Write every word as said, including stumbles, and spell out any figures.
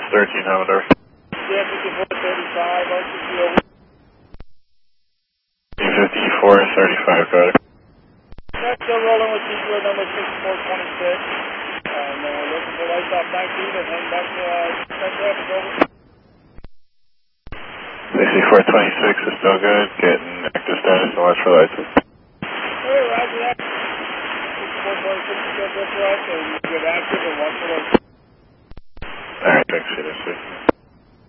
thirteen, Commodore. Yeah, fifty-four thirty-five, R C C over. fifty-four thirty-five, got it. That's still rolling with T-Field number sixty-four twenty-six. And uh, looking for lights off nineteen and heading back to uh, Central Rapids, over. sixty-four twenty-six is still good, getting active status and watch for lights. Hey, roger that. sixty-four twenty-six is good for us, and get active and watch for lights. Alright, thanks, see you this week.